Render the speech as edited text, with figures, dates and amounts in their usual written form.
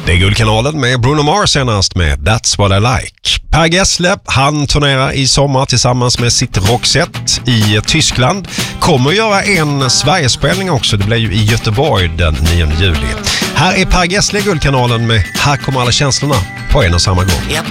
Det är Guldkanalen med Bruno Mars senast med That's What I Like. Per Gessle, han turnerar i sommar tillsammans med sitt rockset i Tyskland. Kommer göra en Sverigespelning också. Det blir ju i Göteborg den 9 juli. Här är Per Gessle i Guldkanalen med Här kommer alla känslorna på en och samma gång.